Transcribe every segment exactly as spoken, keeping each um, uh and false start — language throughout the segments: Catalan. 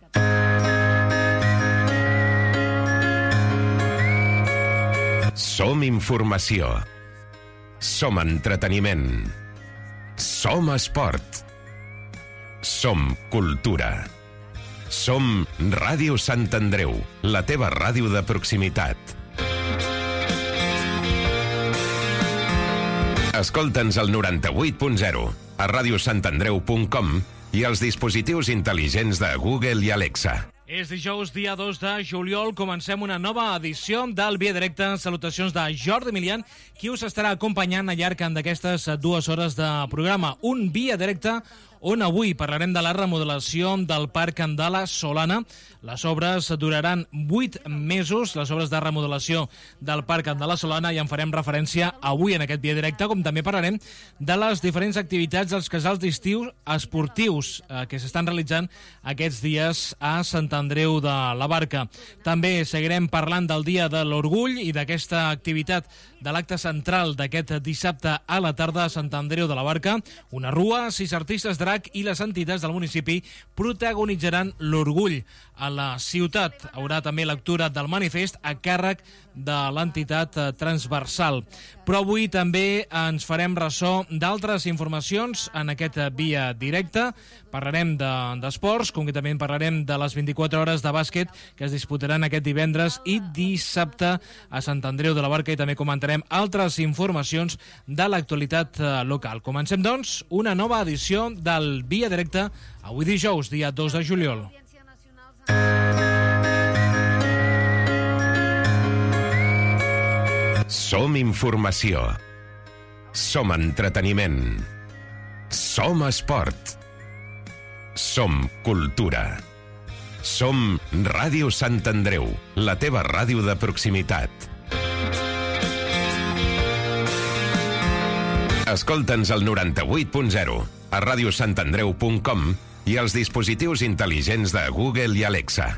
Som informació. Som entreteniment. Som esport. Som cultura. Som Ràdio Sant Andreu, la teva ràdio de proximitat. Escolta'ns al noranta-vuit punt zero, a radiosantandreu punt com i als dispositius intel·ligents de Google i Alexa. És dijous, dia dos de juliol, comencem una nova edició del Via Directe. Salutacions de Jordi Milian, qui us estarà acompanyant al llarg d'aquestes dues hores de programa. Un Via Directe on avui parlarem de la remodelació del Parc de la Solana. Les obres duraran vuit mesos, les obres de remodelació del Parc de la Solana, i en farem referència avui en aquest Via Directe, com també parlarem de les diferents activitats dels casals d'estiu esportius eh, que s'estan realitzant aquests dies a Sant Andreu de la Barca. També seguirem parlant del Dia de l'Orgull i d'aquesta activitat de l'acte central d'aquest dissabte a la tarda a Sant Andreu de la Barca. Una rua, sis artistes drac i les entitats del municipi protagonitzaran l'orgull a la ciutat. Haurà també lectura del manifest a càrrec de l'entitat transversal. Però avui també ens farem ressò d'altres informacions en aquest Via Directe. Parlarem d'esports, de, concretament parlarem de les vint-i-quatre hores de bàsquet que es disputaran aquest divendres i dissabte a Sant Andreu de la Barca, i també comentarem altres informacions de l'actualitat local. Comencem, doncs, una nova edició del Via Directe, avui dijous, dia dos de juliol. Som informació. Som entreteniment. Som esport. Som cultura. Som Ràdio Sant Andreu, la teva ràdio de proximitat. Escolta'ns al noranta-vuit punt zero, a radiosantandreu punt com i als dispositius intel·ligents de Google i Alexa.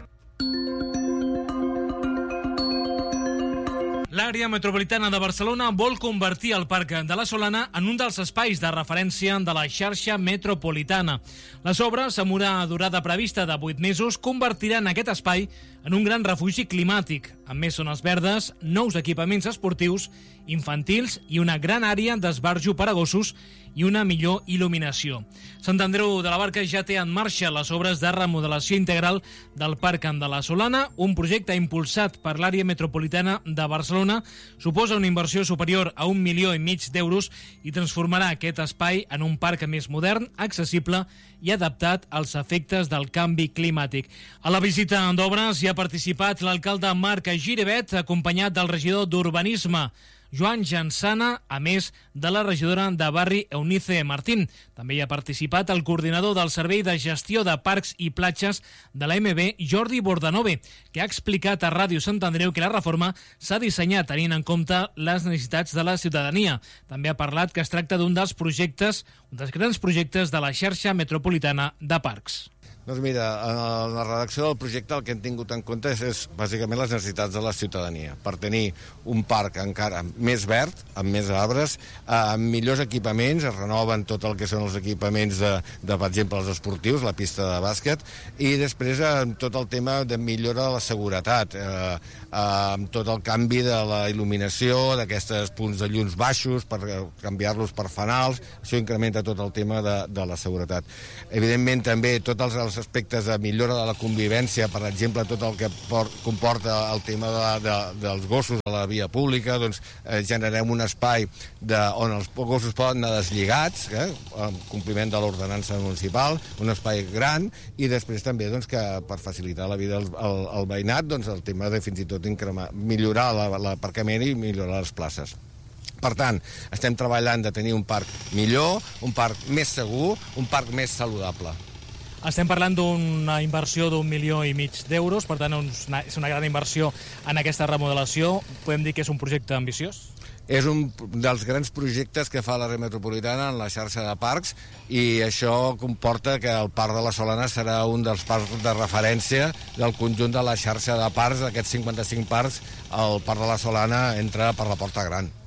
L'àrea metropolitana de Barcelona vol convertir el Parc de la Solana en un dels espais de referència de la xarxa metropolitana. Les obres, amb una durada prevista de vuit mesos, convertiran aquest espai en un gran refugi climàtic, amb més zones verdes, nous equipaments esportius, infantils i una gran àrea d'esbarjo per a gossos i una millor il·luminació. Sant Andreu de la Barca ja té en marxa les obres de remodelació integral del Parc de la Solana, un projecte impulsat per l'àrea metropolitana de Barcelona. Suposa una inversió superior a un milió i mig d'euros i transformarà aquest espai en un parc més modern, accessible i adaptat als efectes del canvi climàtic. A la visita d'obres hi ha participat l'alcalde Marc Giribet, acompanyat del regidor d'Urbanisme, Joan Jansana, a més de la regidora de barri Eunice Martín. També hi ha participat el coordinador del Servei de Gestió de Parcs i Platges de la M B, Jordi Bordanove, que ha explicat a Ràdio Sant Andreu que la reforma s'ha dissenyat tenint en compte les necessitats de la ciutadania. També ha parlat que es tracta d'un dels projectes, un dels grans projectes de la xarxa metropolitana de parcs. Doncs mira, en la redacció del projecte el que hem tingut en compte és, és bàsicament les necessitats de la ciutadania, per tenir un parc encara més verd, amb més arbres, amb millors equipaments, es renoven tot el que són els equipaments de, de per exemple, els esportius, la pista de bàsquet, i després amb tot el tema de millora de la seguretat, eh, amb tot el canvi de la il·luminació, d'aquests punts de llums baixos, per canviar-los per fanals, això incrementa tot el tema de, de la seguretat. Evidentment, també tots els, els aspectes de millora de la convivència, per exemple, tot el que por, comporta el tema de, de, dels gossos a la via pública, doncs eh, generem un espai de, on els gossos poden anar deslligats, eh, en compliment de l'ordenança municipal, un espai gran, i després també doncs, que per facilitar la vida al, al, al veïnat, doncs, el tema de fins i tot incremar, millorar l'aparcament i millorar les places. Per tant, estem treballant de tenir un parc millor, un parc més segur, un parc més saludable. Estem parlant d'una inversió d'un milió i mig d'euros, per tant és una gran inversió en aquesta remodelació. Podem dir que és un projecte ambiciós? És un dels grans projectes que fa l'àrea metropolitana en la xarxa de parcs, i això comporta que el Parc de la Solana serà un dels parcs de referència del conjunt de la xarxa de parcs. D'aquests cinquanta-cinc parcs, el Parc de la Solana entra per la Porta Gran.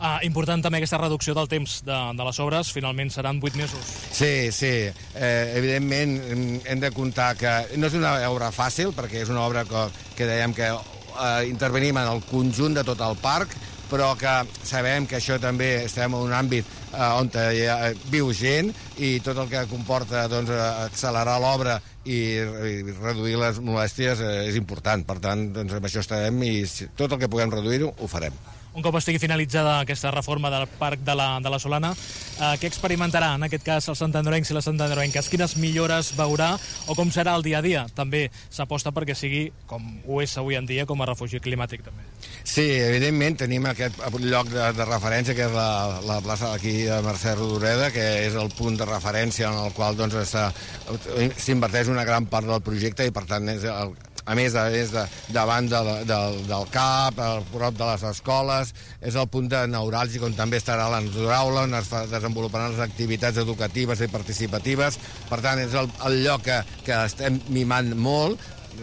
Uh, important també aquesta reducció del temps de, de les obres, finalment seran vuit mesos. Sí, sí, eh, evidentment hem de comptar que no és una obra fàcil, perquè és una obra que, que dèiem que eh, intervenim en el conjunt de tot el parc, però que sabem que això també estem en un àmbit eh, on hi ha, viu gent i tot el que comporta doncs, accelerar l'obra i, i reduir les molèsties eh, és important. Per tant, doncs, amb això estarem i tot el que puguem reduir-ho ho farem. Un cop estigui finalitzada aquesta reforma del Parc de la, de la Solana, eh, què experimentarà, en aquest cas, els santandroencs i les santandroenques? Quines millores veurà o com serà el dia a dia? També s'aposta perquè sigui, com ho és avui en dia, com a refugi climàtic, també. Sí, evidentment, tenim aquest lloc de, de referència, que és la, la plaça d'aquí de Mercè Rodoreda, que és el punt de referència en el qual doncs, s'inverteix una gran part del projecte i, per tant, és el a més, a més de, davant de, de, del C A P, al prop de les escoles, és el punt de neuràlgic on també estarà l'endoraula, on es fa, desenvoluparan les activitats educatives i participatives. Per tant, és el, el lloc que, que estem mimant molt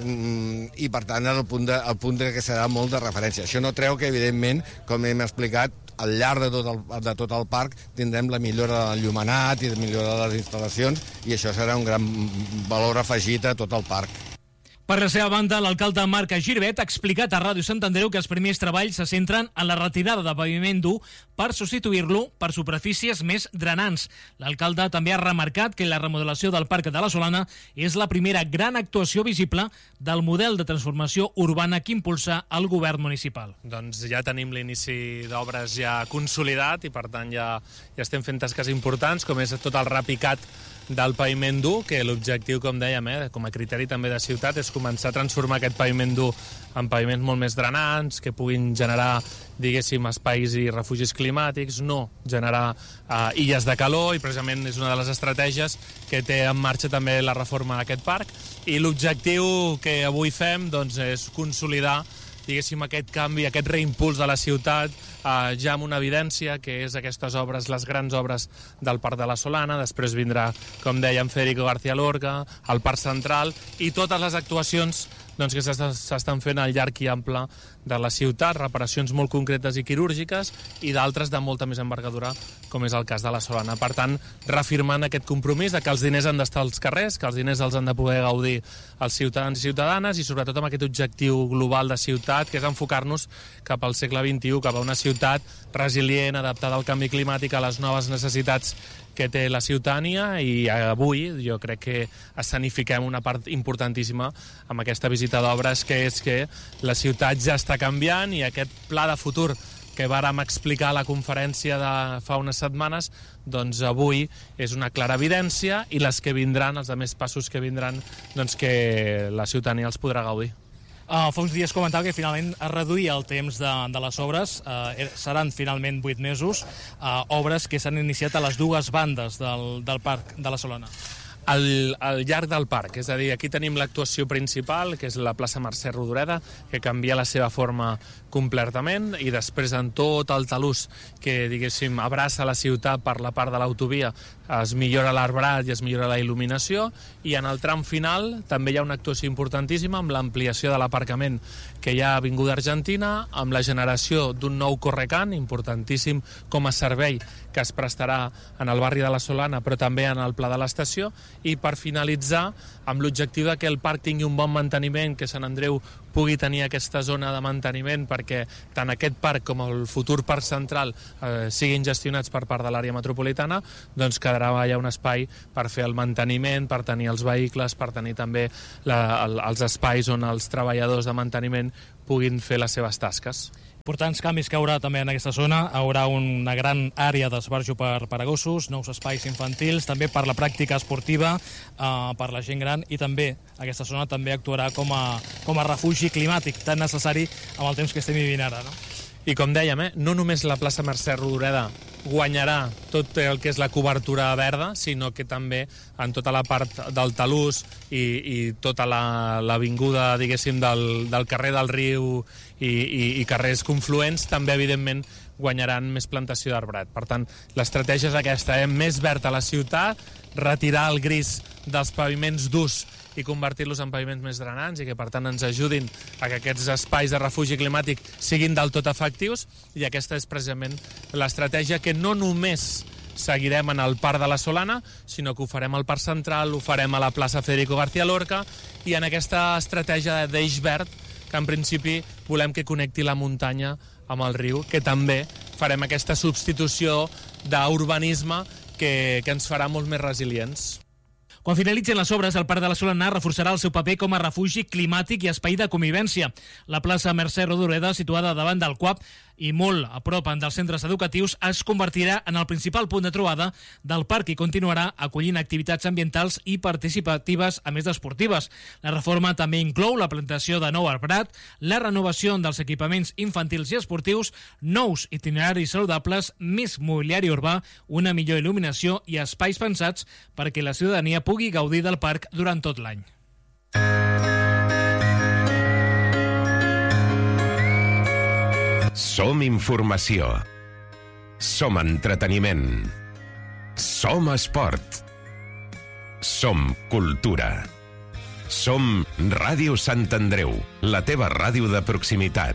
i, per tant, és el punt, de, el punt de que serà molt de referència. Això no treu que, evidentment, com hem explicat, al llarg de tot, el, de tot el parc tindrem la millora de l'enllumenat i la millora de les instal·lacions i això serà un gran valor afegit a tot el parc. Per la seva banda, l'alcalde Marc Girbet ha explicat a Ràdio Sant Andreu que els primers treballs se centren en la retirada de paviment dur per substituir-lo per superfícies més drenants. L'alcalde també ha remarcat que la remodelació del Parc de la Solana és la primera gran actuació visible del model de transformació urbana que impulsa el govern municipal. Doncs ja tenim l'inici d'obres ja consolidat i, per tant, ja, ja estem fent tasques importants, com és tot el repicat del paviment dur, que l'objectiu, com dèiem, eh, com a criteri també de ciutat, és començar a transformar aquest paviment dur en paviments molt més drenants, que puguin generar, diguéssim, espais i refugis climàtics, no generar eh, illes de calor, i precisament és una de les estratègies que té en marxa també la reforma d'aquest parc. I l'objectiu que avui fem doncs, és consolidar, diguéssim, aquest canvi, aquest reimpuls de la ciutat, eh, ja amb una evidència, que és aquestes obres, les grans obres del Parc de la Solana. Després vindrà, com dèiem, Federico García Lorca, el Parc Central, i totes les actuacions doncs, que s'estan fent al llarg i ample de la ciutat, reparacions molt concretes i quirúrgiques, i d'altres de molta més envergadura, com és el cas de la Solana. Per tant, reafirmant aquest compromís de que els diners han d'estar als carrers, que els diners els han de poder gaudir els ciutadans i ciutadanes, i sobretot amb aquest objectiu global de ciutat, que és enfocar-nos cap al segle vint-i-u, cap a una ciutat resilient, adaptada al canvi climàtic, a les noves necessitats que té la ciutadania, i avui jo crec que escenifiquem una part importantíssima amb aquesta visita d'obres, que és que la ciutat ja està canviant, i aquest pla de futur que vàrem explicar a la conferència de fa unes setmanes, doncs avui és una clara evidència, i les que vindran, els altres passos que vindran, doncs que la ciutadania els podrà gaudir. Uh, fa uns dies comentava que finalment es reduïa el temps de, de les obres, uh, seran finalment vuit mesos, uh, obres que s'han iniciat a les dues bandes del, del Parc de la Solana. Al, al llarg del parc, és a dir, aquí tenim l'actuació principal, que és la plaça Mercè Rodoreda, que canvia la seva forma completament, i després en tot el talús que, diguéssim, abraça la ciutat per la part de l'autovia, es millora l'arbrat i es millora la il·luminació, i en el tram final també hi ha una actuació importantíssima amb l'ampliació de l'aparcament que hi ha a Avinguda Argentina, amb la generació d'un nou correcant, importantíssim com a servei que es prestarà en el barri de la Solana, però també en el Pla de l'Estació, i per finalitzar amb l'objectiu de que el parc tingui un bon manteniment, que Sant Andreu pugui tenir aquesta zona de manteniment perquè tant aquest parc com el futur parc central eh, siguin gestionats per part de l'àrea metropolitana, doncs quedarà allà un espai per fer el manteniment, per tenir els vehicles, per tenir també la, el, els espais on els treballadors de manteniment puguin fer les seves tasques. Importants canvis que hi haurà també en aquesta zona. Hi haurà una gran àrea d'esbarjo per, per a gossos, nous espais infantils, també per la pràctica esportiva, eh, per la gent gran, i també aquesta zona també actuarà com a, com a refugi climàtic tan necessari amb el temps que estem vivint ara, no? I com dèiem, eh, no només la plaça Mercè Rodoreda guanyarà tot el que és la cobertura verda, sinó que també en tota la part del talús i, i tota l'avinguda, la, diguéssim, del, del carrer del Riu i, i, i carrers confluents, també, evidentment, guanyaran més plantació d'arbrat. Per tant, l'estratègia és aquesta, eh? Més verd a la ciutat, retirar el gris dels paviments durs i convertir-los en paviments més drenants i que, per tant, ens ajudin a que aquests espais de refugi climàtic siguin del tot efectius. I aquesta és precisament l'estratègia que no només seguirem en el Parc de la Solana, sinó que ho farem al Parc Central, ho farem a la plaça Federico García Lorca i en aquesta estratègia d'eix verd que en principi volem que connecti la muntanya amb el riu, que també farem aquesta substitució d'urbanisme que, que ens farà molt més resilients. Quan finalitzin les obres, el Parc de la Solana reforçarà el seu paper com a refugi climàtic i espai de convivència. La plaça Mercè Rodoreda, situada davant del C U A P i molt a prop dels centres educatius, es convertirà en el principal punt de trobada del parc i continuarà acollint activitats ambientals i participatives, a més d'esportives. La reforma també inclou la plantació de nou arbrat, la renovació dels equipaments infantils i esportius, nous itineraris saludables, més mobiliari urbà, una millor il·luminació i espais pensats perquè la ciutadania pugui gaudir del parc durant tot l'any. Som informació. Som entreteniment. Som esport. Som cultura. Som Ràdio Sant Andreu, la teva ràdio de proximitat.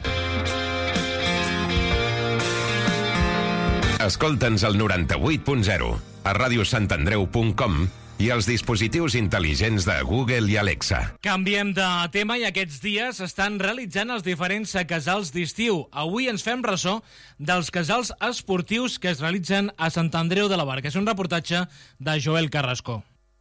Escolta'ns al noranta-vuit punt zero, a radiosantandreu punt com i els dispositius intel·ligents de Google i Alexa. Canviem de tema i aquests dies estan realitzant els diferents casals d'estiu. Avui ens fem ressò dels casals esportius que es realitzen a Sant Andreu de la Barca. És un reportatge de Joel Carrasco.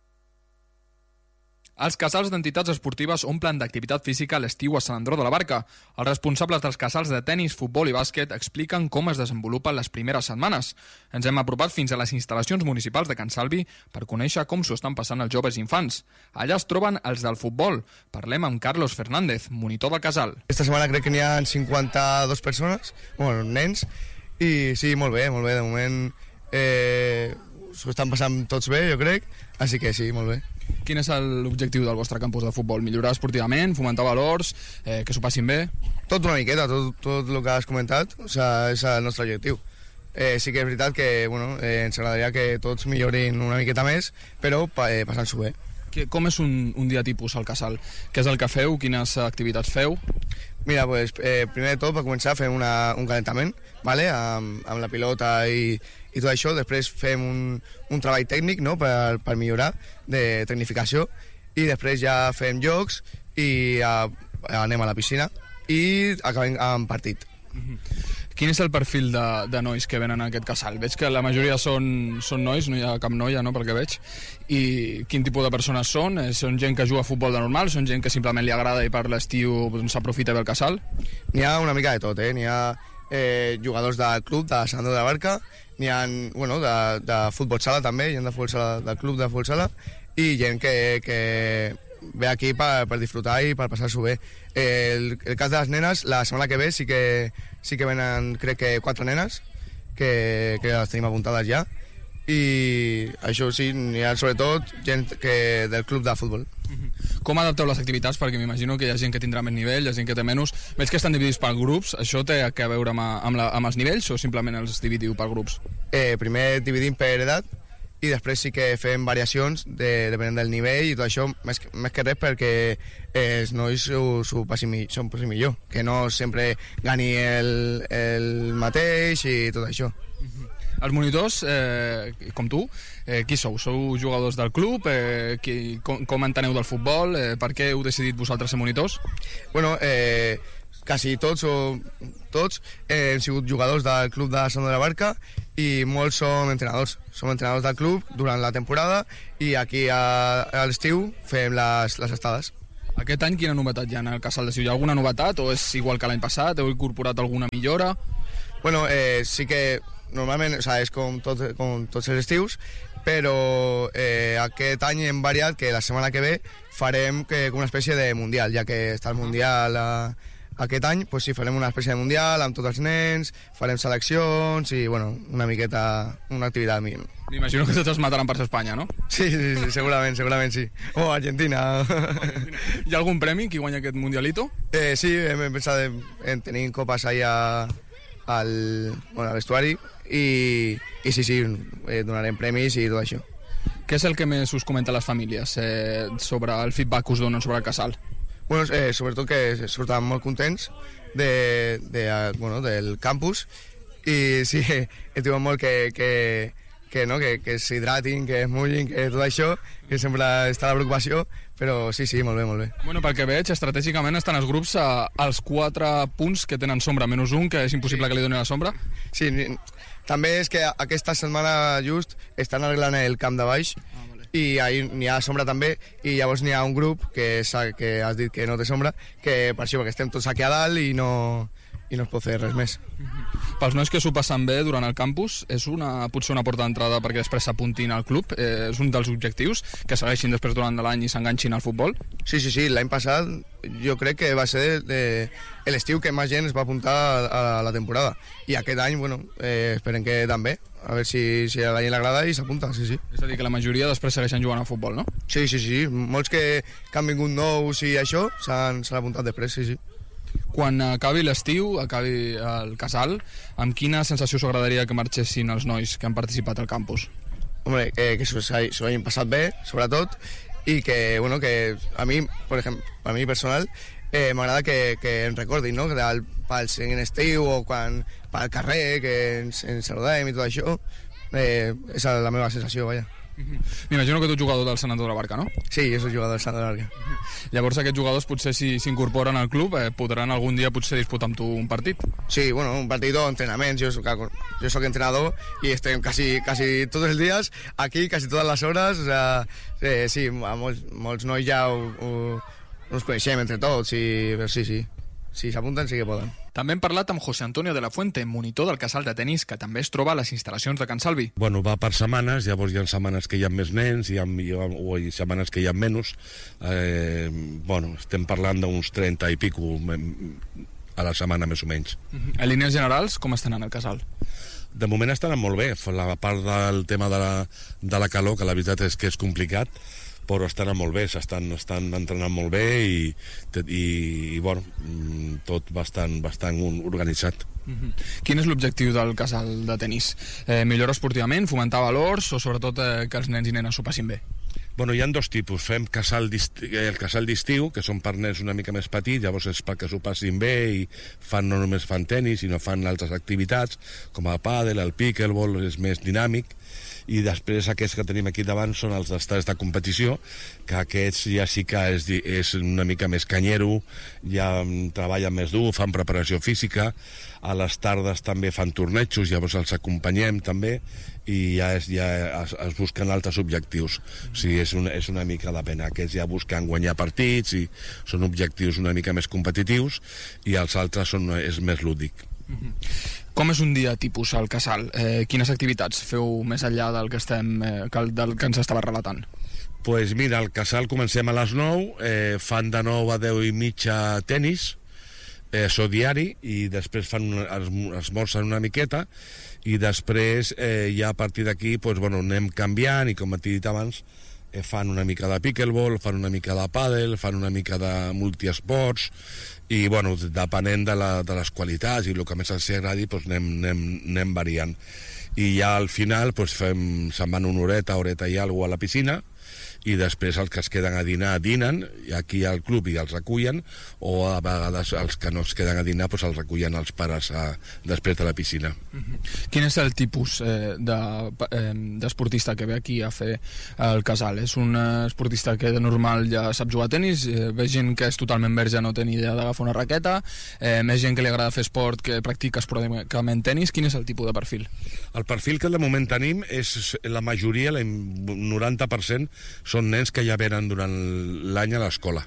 Els casals d'entitats esportives omplen d'activitat física a l'estiu a Sant Andreu de la Barca. Els responsables dels casals de tennis, futbol i bàsquet expliquen com es desenvolupen les primeres setmanes. Ens hem apropat fins a les instal·lacions municipals de Can Salvi per conèixer com s'ho estan passant els joves i infants. Allà es troben els del futbol. Parlem amb Carlos Fernández, monitor del casal. Esta setmana crec que n'hi ha cinquanta-dos persones, bueno, nens, i sí, molt bé, molt bé. De moment eh, s'ho estan passant tots bé, jo crec, així que sí, molt bé. Quin és l'objectiu del vostre campus de futbol? Millorar esportivament, fomentar valors, eh, que s'ho passin bé? Tot una miqueta, tot, tot el que has comentat, o sea, és el nostre objectiu. Eh, sí que és veritat que bueno, eh, ens agradaria que tots millorin una miqueta més, però eh, passant-s'ho bé. Com és un, un dia tipus al casal? Què és el que feu? Quines activitats feu? Mira, pues, eh, primer de tot, per començar, fem una, un calentament, ¿vale? amb, amb la pilota i, i tot això. Després fem un, un treball tècnic, no? per, per millorar, de tecnificació, i després ja fem jocs i a, anem a la piscina i acabem amb partit. Mm-hmm. Quin és el perfil de, de nois que venen a aquest casal? Veig que la majoria són, són nois, no hi ha cap noia, no?, pel que veig. I quin tipus de persones són? Són gent que juga a futbol de normal? Són gent que simplement li agrada i per l'estiu s'aprofita del casal? N'hi ha una mica de tot, eh? N'hi ha eh, jugadors del club de Sant Andreu de la Barca, n'hi ha bueno, de, de futbol sala també, gent de futbol sala, del club de futbol sala, i gent que, que ve aquí per, per disfrutar i per passar-s'ho bé. El, el cas de les nenes, la setmana que ve sí que, sí que venen, crec que quatre nenes, que, que les tenim apuntades ja, i això sí, n'hi ha sobretot gent que, del club de futbol. Com adapteu les activitats? Perquè m'imagino que hi ha gent que tindrà més nivell, hi ha gent que té menys. Veig que estan dividits per grups. Això té a veure amb, amb, la, amb els nivells o simplement els dividiu per grups? Eh, primer dividim per edat i després sí que fem variacions de, depenent del nivell i tot això, més, més que res perquè els nois s'ho passin, passin millor, que no sempre gani el, el mateix i tot això. Els monitors, eh, com tu, eh, qui sou? Sou jugadors del club? Eh, qui, com, com enteneu del futbol? Eh, per què heu decidit vosaltres ser monitors? Bueno, eh, quasi tots o tots eh, hem sigut jugadors del club de Sant Andreu de la Barca i molts som entrenadors. Som entrenadors del club durant la temporada i aquí a, a l'estiu fem les, les estades. Aquest any quina novetat hi ha en el casal d'estiu? Hi ha alguna novetat o és igual que l'any passat? Heu incorporat alguna millora? Bueno, eh, sí que normalment, o sea, és com, tot, com tots els estius, però eh, aquest any hem variat que la setmana que ve farem que, una espècie de mundial, ja que està el mundial a, aquest any, pues sí, farem una espècie de mundial amb tots els nens, farem seleccions i, bueno, una miqueta, una activitat mínima. M'imagino que tots es mataran per ser Espanya, no? Sí, sí, sí, segurament, segurament sí. O Argentina. Hi ha algun premi qui guanya aquest mundialito? Eh, sí, hem pensat en, en tenir copes allà al, bueno, al vestuari i, i sí, sí, eh, donarem premis i tot això. Què és el que més us comenta les famílies eh, sobre el feedback que us donen sobre el casal? Bueno, eh, sobretot que surten molt contents de, de, bueno, del campus i sí, et diuen molt que, que, que, no, que, que s'hidratin, que es mullin, que tot això, que sempre està la preocupació, però sí, sí, molt bé, molt bé. Bueno, pel que veig, estratègicament estan els grups a, als quatre punts que tenen sombra, menys un, que és impossible sí. que li doni la sombra. Sí, també és que aquesta setmana just estan arreglant el camp de baix, ah, vale. I ahir n'hi ha sombra també, i llavors n'hi ha un grup que, que has dit que no té sombra, que per això, perquè estem tots aquí a dalt i no, i no es pot fer res més. Pels nois que s'ho passen bé durant el campus, és una, potser una porta d'entrada perquè després s'apuntin al club? Eh, és un dels objectius, que segueixin després durant l'any i s'enganxin al futbol? Sí, sí, sí, l'any passat jo crec que va ser de, de l'estiu que més gent es va apuntar a, a la temporada, i aquest any, bueno, eh, esperem que també, a veure si, si a la gent l'agrada i s'apunta, sí, sí. És a dir, que la majoria després segueixen jugant a futbol, no? Sí, sí, sí, molts que, que han vingut nous i això s'han apuntat després, sí, sí. Quan acabi l'estiu, acabi el casal, amb quina sensació us agradaria que marxessin els nois que han participat al campus? Hombre, eh, que s'ho hagin passat bé, sobretot, i que, bueno, que a mi, per exemple, a mi personal, eh, m'agrada que, que ens recordin, no?, que del, pel en estiu o quan pel carrer, que ens, ens saludem i tot això, eh, és la meva sensació, vaja. M'imagino que tu ets jugador del Sant Andreu de la Barca, no? Sí, jo soc jugador del Sant Andreu de la Barca. Llavors aquests jugadors potser si s'incorporen al club eh, podran algun dia potser disputar amb tu un partit? Sí, bueno, un partit o entrenaments, jo soc, jo soc entrenador i estem quasi, quasi tots els dies aquí, quasi totes les hores, o sea, eh, sí, a molts, molts nois ja ho, ho, ens coneixem entre tots, i, però sí, sí, si s'apunten sí que poden. També hem parlat amb José Antonio de la Fuente, monitor del casal de tenis, que també es troba a les instal·lacions de Can Salvi. Bueno, va per setmanes, llavors hi ha setmanes que hi ha més nens, hi ha, hi ha, o hi ha setmanes que hi ha menys. Eh, bueno, estem parlant d'uns trenta i pico a la setmana, més o menys. Uh-huh. En línies generals, com estan anant el casal? De moment estan molt bé. La part del tema de la, de la calor, que la veritat és que és complicat, però estan molt bé, s'estan estan entrenant molt bé i, i, i bueno, tot bastant, bastant organitzat. Uh-huh. Quin és l'objectiu del casal de tenis? Eh, millora esportivament, fomentar valors o sobretot eh, que els nens i nenes s'ho passin bé? Bueno, hi ha dos tipus. Fem casal el casal d'estiu, que són per nens una mica més petits, llavors és perquè s'ho passin bé i fan, no només fan tenis, sinó fan altres activitats, com el pàdel, el pickleball, és més dinàmic. I després aquests que tenim aquí davant són els estats de competició, que aquests ja sí que és, és una mica més canyero, ja treballen més dur, fan preparació física, a les tardes també fan tornejos, llavors els acompanyem també, i ja, és, ja es, es busquen altres objectius. O sigui, és una, és una mica la pena. Aquests ja busquen guanyar partits i són objectius una mica més competitius, i els altres són, és més lúdic. Com és un dia tipus al casal? Eh, quines activitats feu més enllà del que, estem, eh, del que ens estava relatant? Pues mira, al casal comencem a les nou, eh, fan de nou a deu i mitja tenis, eh, això diari, i després fan un, esmorzen una miqueta, i després eh, ja a partir d'aquí pues, bueno, anem canviant, i com t'he dit abans, eh, fan una mica de pickleball, fan una mica de pàdel, fan una mica de multiesports, i bueno, depenent de, la, de les qualitats i el que més els agradi, doncs anem, anem, anem variant. I ja al final doncs fem, se'n van una horeta, horeta i alguna a la piscina, i després els que es queden a dinar dinen, i aquí al club i els recullen, o a vegades els que no es queden a dinar doncs els recullen els pares a, després de la piscina. Uh-huh. Quin és el tipus eh, d'esportista de, eh, que ve aquí a fer el casal? És un esportista que de normal ja sap jugar a tenis, eh, ve gent que és totalment verge, no té ni idea d'agafar una raqueta, eh, més gent que li agrada fer esport, que practica esporàdicament tenis. Quin és el tipus de perfil? El perfil que de moment tenim és la majoria, el noranta per cent, són nens que ja venen durant l'any a l'escola.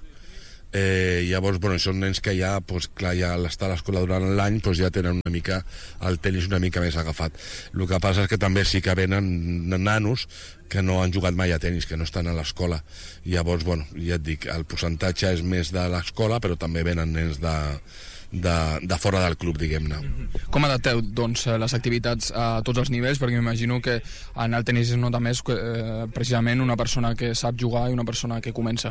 Eh, llavors, bueno, són nens que ja, pues, clar, ja al estar a l'escola durant l'any pues, ja tenen una mica el tenis una mica més agafat. El que passa és que també sí que venen nanos que no han jugat mai a tenis, que no estan a l'escola. Llavors, bueno, ja et dic, el percentatge és més de l'escola, però també venen nens de, de, de fora del club, diguem-ne. Com adapteu, doncs, les activitats a tots els nivells? Perquè m'imagino que en el tenis es nota més eh, precisament una persona que sap jugar i una persona que comença.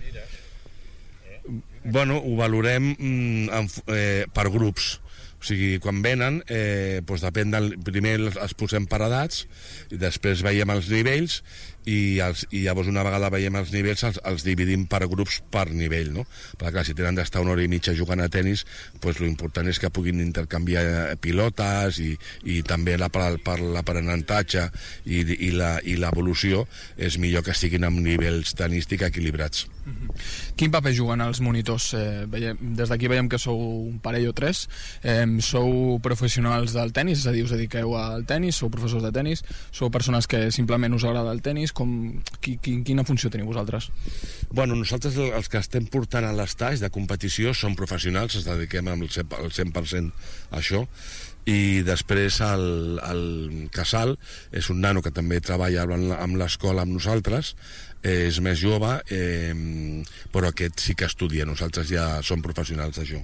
Bueno, ho valorem mm, en, eh, per grups. O sigui, quan venen, eh, doncs depèn del... Primer els posem per edats, i després veiem els nivells, i, els, i llavors una vegada veiem els nivells els, els dividim per grups per nivell, no? Perquè clar, si tenen d'estar una hora i mitja jugant a tenis, doncs l'important és que puguin intercanviar pilotes i, i també la, per, per l'aprenentatge i, i, la, i l'evolució és millor que estiguin amb nivells tenístic equilibrats. Mm-hmm. Quin paper juguen els monitors? Eh, veiem, des d'aquí veiem que sou un parell o tres. Eh, sou professionals del tenis, és a dir, us dediqueu al tenis, sou professors de tenis, sou persones que simplement us agrada el tenis, com, qui, qui, quina funció teniu vosaltres? Bueno, nosaltres els que estem portant a l'estage de competició som professionals, ens dediquem al cent per cent a això, i després el, el Casal és un nano que també treballa amb l'escola amb nosaltres, és més jove, eh, però aquest sí que estudia, nosaltres ja som professionals d'això.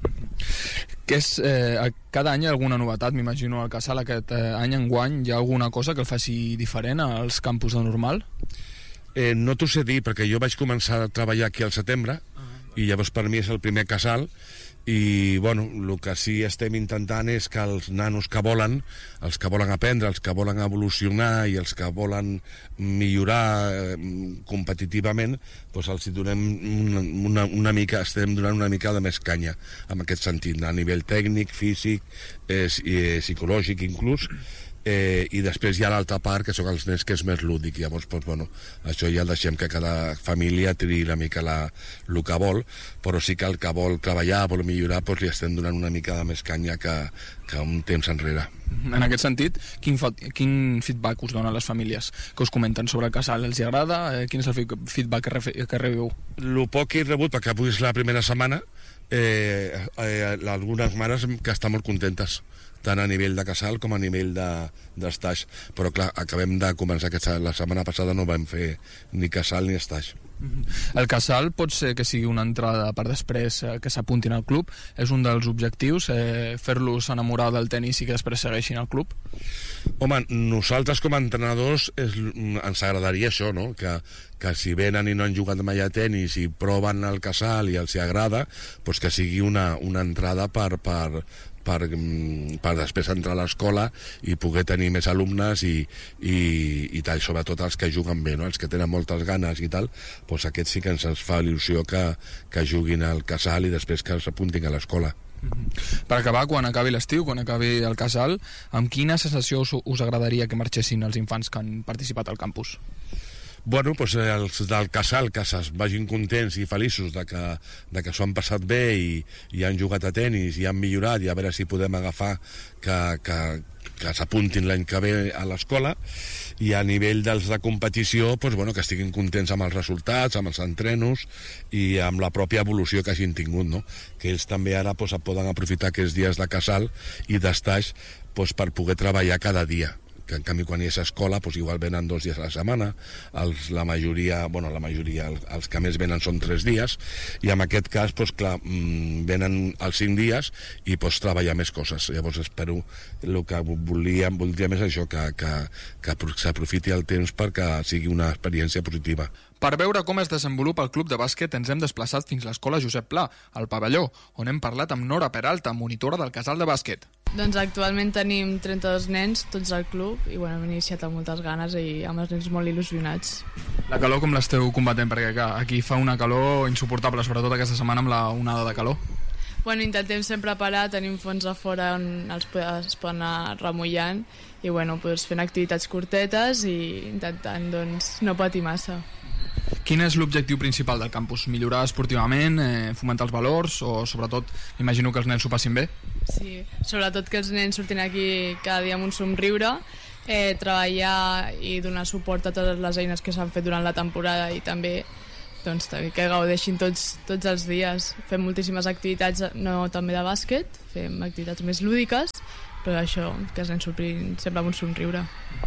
Que és, eh, cada any hi ha alguna novetat, m'imagino, al Casal. Aquest eh, any enguany hi ha alguna cosa que el faci diferent als campus de normal? Eh, no t'ho sé dir, perquè jo vaig començar a treballar aquí al setembre, uh-huh. i llavors per mi és el primer Casal, i bueno, el que sí estem intentant és que els nanos que volen, els que volen aprendre, els que volen evolucionar i els que volen millorar eh, competitivament, doncs els hi donem una, una, una mica, estem donant una mica de més canya en aquest sentit, a nivell tècnic, físic, eh, eh, psicològic inclús. Eh, i després hi ha l'altra part que són els nens, que és més lúdic, llavors doncs, bueno, això ja deixem que cada família triï una mica la, el que vol, però sí que el que vol treballar, vol millorar, doncs li estem donant una mica de més canya que, que un temps enrere. En aquest sentit, quin, quin feedback us donen les famílies que us comenten sobre el Casal? Els hi agrada? Eh, quin és el feedback que, re, que rebiu? El poc que he rebut, perquè avui és la primera setmana, eh, eh, algunes mares que estan molt contentes, tant a nivell de Casal com a nivell d'estaix. De, però clar, acabem de començar aquesta, la setmana passada no vam fer ni Casal ni estaix. El Casal pot ser que sigui una entrada per després eh, que s'apuntin al club? És un dels objectius, eh, fer-los enamorar del tenis i que després segueixin al club? Home, nosaltres com a entrenadors és, ens agradaria això, no? Que, que si venen i no han jugat mai a tenis i proven el Casal i els hi agrada, doncs que sigui una, una entrada per, per, per, per després entrar a l'escola i poder tenir més alumnes i, i, i tal, sobretot els que juguen bé, no? Els que tenen moltes ganes i tal, doncs aquests sí que ens fa il·lusió que, que juguin al Casal i després que s'apuntin a l'escola. Per acabar, quan acabi l'estiu, quan acabi el Casal, amb quina sensació us, us agradaria que marxessin els infants que han participat al campus? Bueno, doncs els del Casal que es vagin contents i feliços de que, de que s'ho han passat bé i, i han jugat a tenis i han millorat, i a veure si podem agafar que, que, que s'apuntin l'any que ve a l'escola, i a nivell dels de competició doncs, bueno, que estiguin contents amb els resultats, amb els entrenos i amb la pròpia evolució que hagin tingut, no? Que ells també ara doncs, poden aprofitar aquests dies de Casal i d'estaix doncs, per poder treballar cada dia, que en canvi quan hi és escola doncs igual venen dos dies a la setmana, els, la majoria, bueno, la majoria, els, els que més venen són tres dies, i en aquest cas, doncs clar, venen els cinc dies i pots treballar més coses. Llavors espero, el que volíem, voldríem és això, que, que, que s'aprofiti el temps perquè sigui una experiència positiva. Per veure com es desenvolupa el club de bàsquet ens hem desplaçat fins a l'escola Josep Pla, al pavelló, on hem parlat amb Nora Peralta, monitora del Casal de bàsquet. Doncs actualment tenim trenta-dos nens, tots al club, i bueno, hem iniciat amb moltes ganes i amb els nens molt il·lusionats. La calor com l'esteu combatent? Perquè clar, aquí fa una calor insuportable, sobretot aquesta setmana amb la onada de calor. Bueno, intentem sempre parar, tenim fons a fora on els es poden anar remullant i bueno, doncs fent activitats curtetes i intentant doncs, no patir massa. Quin és l'objectiu principal del campus? Millorar esportivament, eh, fomentar els valors o sobretot, imagino que els nens s'ho passin bé? Sí, sobretot que els nens surtin aquí cada dia amb un somriure, eh, treballar i donar suport a totes les eines que s'han fet durant la temporada i també doncs, que gaudeixin tots, tots els dies. Fem moltíssimes activitats, no també de bàsquet, fem activitats més lúdiques, però això, que els nens surtin sempre amb un somriure.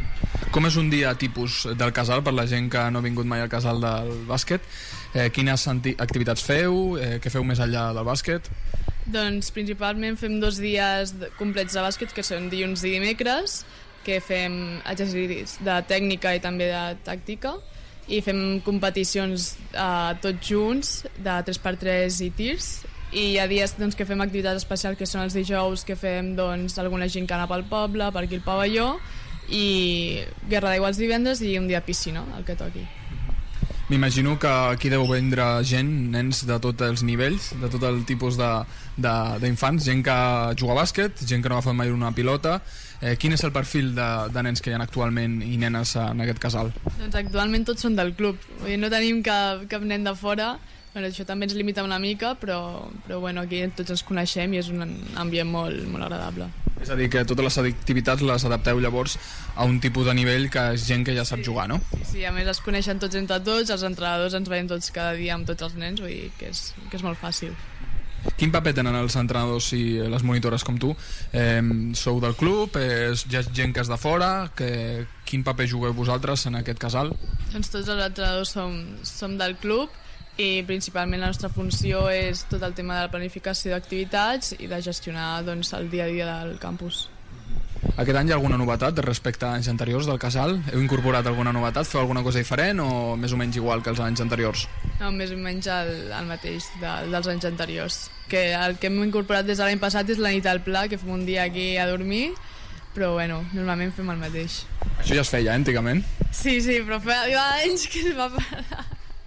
Com és un dia tipus del Casal per la gent que no ha vingut mai al Casal del bàsquet? Eh, quines activitats feu? Eh, què feu més enllà del bàsquet? Doncs principalment fem dos dies complets de bàsquet, que són dilluns i dimecres, que fem exercicis de tècnica i també de tàctica, i fem competicions eh, tots junts de tres per tres i tirs, i hi ha dies doncs, que fem activitats especials, que són els dijous, que fem doncs, alguna gincana pel poble, per aquí al pavelló, i guerra d'aigua els divendres i un dia piscina, el que toqui. M'imagino que aquí deu vindre gent, nens de tots els nivells, de tot el tipus d'infants, gent que juga a bàsquet, gent que no ha fet mai una pilota. Eh, quin és el perfil de, de nens que hi ha actualment i nenes en aquest casal? Doncs actualment tots són del club, vull dir, no tenim cap, cap nen de fora. Bueno, això també ens limita una mica, però, però bueno, aquí tots ens coneixem i és un ambient molt, molt agradable. És a dir, que totes les activitats les adapteu llavors a un tipus de nivell que és gent que ja sap sí. jugar, no? Sí, sí, a més es coneixen tots entre tots, els entrenadors ens veiem tots cada dia amb tots els nens, vull dir que és, que és molt fàcil. Quin paper tenen els entrenadors i les monitores com tu? Eh, sou del club? És hi ha gent que és de fora? Que, quin paper jugueu vosaltres en aquest casal? Doncs tots els entrenadors som, som del club i principalment la nostra funció és tot el tema de la planificació d'activitats i de gestionar doncs, el dia a dia del campus. Aquest any hi ha alguna novetat respecte a anys anteriors del casal? Heu incorporat alguna novetat? Feu alguna cosa diferent o més o menys igual que els anys anteriors? No, més o menys el, el mateix de, dels anys anteriors. Que el que hem incorporat des de l'any passat és la nit al pla, que fem un dia aquí a dormir, però bueno, normalment fem el mateix. Això ja es feia, eh, antigament? Sí, sí, però fa anys que es va parar.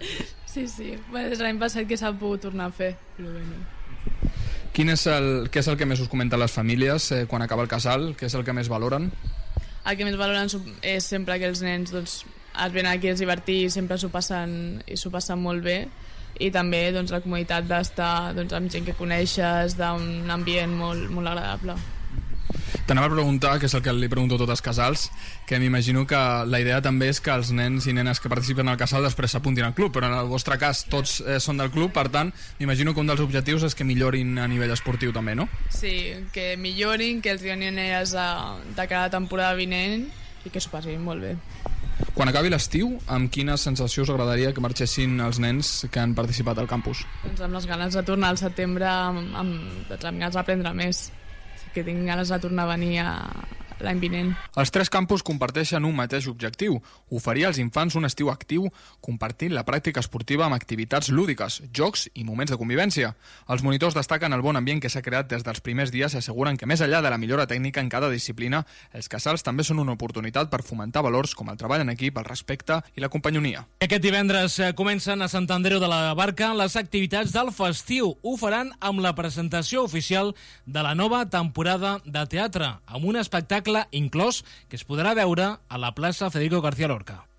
Sí, sí, bueno, des de l'any passat que s'ha pogut tornar a fer, però bueno. Quin és el, què és el que més us comenten les famílies eh, quan acaba el casal? Què és el que més valoren? El que més valoren és sempre que els nens doncs, es venen aquí a divertir i sempre s'ho passen, i s'ho passen molt bé, i també doncs, la comoditat d'estar doncs, amb gent que coneixes, d'un ambient molt, molt agradable. T'anava a preguntar, que és el que li pregunto a tots els casals, que m'imagino que la idea també és que els nens i nenes que participen al casal després s'apuntin al club, però en el vostre cas tots eh, són del club, per tant, m'imagino que un dels objectius és que millorin a nivell esportiu també, no? Sí, que millorin, que els donin idees de, de cada temporada vinent i que s'ho passin molt bé. Quan acabi l'estiu, amb quines sensacions us agradaria que marxessin els nens que han participat al campus? Doncs amb les ganes de tornar al setembre amb, amb determinats a aprendre més, que tinc ganes de tornar a venir a l'any vinent. Els tres campus comparteixen un mateix objectiu, oferir als infants un estiu actiu compartint la pràctica esportiva amb activitats lúdiques, jocs i moments de convivència. Els monitors destaquen el bon ambient que s'ha creat des dels primers dies i asseguren que més enllà de la millora tècnica en cada disciplina, els casals també són una oportunitat per fomentar valors com el treball en equip, el respecte i la companyonia. Aquest divendres comencen a Sant Andreu de la Barca les activitats del festiu. Ho faran amb la presentació oficial de la nova temporada de teatre, amb un espectacle inclòs que es podrà veure a la plaça Federico García Lorca.